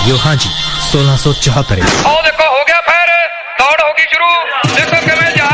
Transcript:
Radio हाँ जी 1674। देखो हो गया फिर दौड़ होगी शुरू देखो किवें